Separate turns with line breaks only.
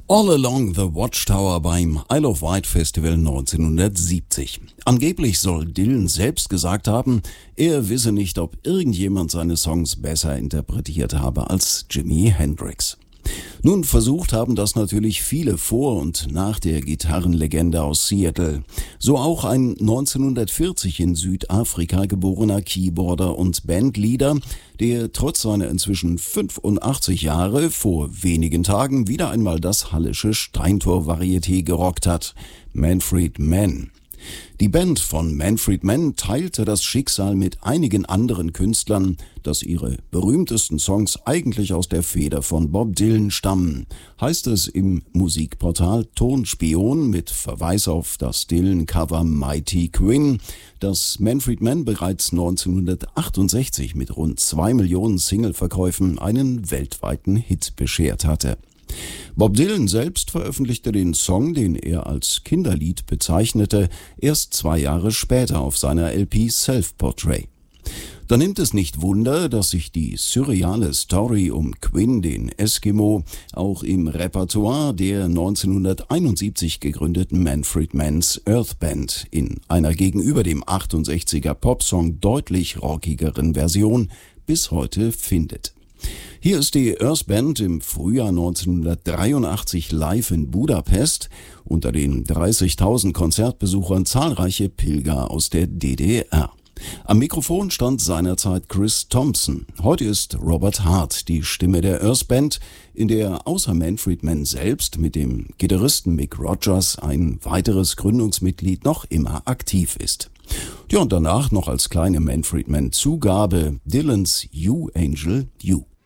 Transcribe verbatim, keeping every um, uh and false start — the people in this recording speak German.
All Along the Watchtower beim Isle of Wight Festival neunzehnhundertsiebzig. Angeblich soll Dylan selbst gesagt haben, er wisse nicht, ob irgendjemand seine Songs besser interpretiert habe als Jimi Hendrix. Nun, versucht haben das natürlich viele vor und nach der Gitarrenlegende aus Seattle. So auch ein neunzehnhundertvierzig in Südafrika geborener Keyboarder und Bandleader, der trotz seiner inzwischen fünfundachtzig Jahre vor wenigen Tagen wieder einmal das hallische Steintor-Varieté gerockt hat, Manfred Mann. Die Band von Manfred Mann teilte das Schicksal mit einigen anderen Künstlern, dass ihre berühmtesten Songs eigentlich aus der Feder von Bob Dylan stammen, heißt es im Musikportal Tonspion mit Verweis auf das Dylan-Cover Mighty Quinn, das Manfred Mann bereits neunzehnhundertachtundsechzig mit rund zwei Millionen Singleverkäufen einen weltweiten Hit beschert hatte. Bob Dylan selbst veröffentlichte den Song, den er als Kinderlied bezeichnete, erst zwei Jahre später auf seiner L P Self-Portrait. Da nimmt es nicht Wunder, dass sich die surreale Story um Quinn, den Eskimo, auch im Repertoire der neunzehnhunderteinundsiebzig gegründeten Manfred Manns Earth Band in einer gegenüber dem achtundsechziger Popsong deutlich rockigeren Version bis heute findet. Hier ist die Earth Band im Frühjahr neunzehnhundertdreiundachtzig live in Budapest, unter den dreißigtausend Konzertbesuchern zahlreiche Pilger aus der D D R. Am Mikrofon stand seinerzeit Chris Thompson. Heute ist Robert Hart die Stimme der Earth Band, in der außer Manfred Mann selbst mit dem Gitarristen Mick Rogers ein weiteres Gründungsmitglied noch immer aktiv ist. Ja, und danach noch als kleine Manfred Mann Zugabe Dylans You Angel You.